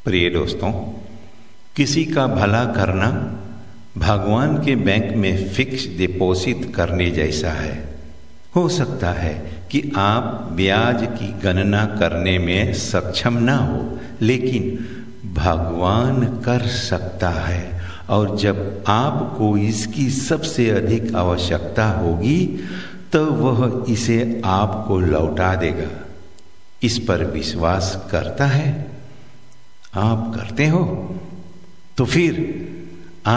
प्रिय दोस्तों, किसी का भला करना भगवान के बैंक में फिक्स डिपॉजिट करने जैसा है। हो सकता है कि आप ब्याज की गणना करने में सक्षम ना हो, लेकिन भगवान कर सकता है, और जब आपको इसकी सबसे अधिक आवश्यकता होगी तो वह इसे आपको लौटा देगा। इस पर विश्वास करता है? आप करते हो? तो फिर